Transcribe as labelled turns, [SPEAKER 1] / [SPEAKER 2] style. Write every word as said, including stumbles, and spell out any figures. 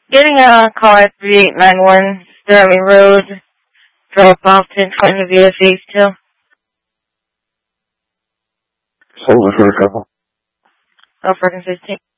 [SPEAKER 1] Getting a call at three eight nine one Sterling Road, drop off ten twenty via phase two.
[SPEAKER 2] Hold it for a couple.
[SPEAKER 1] Oh, for fifteen.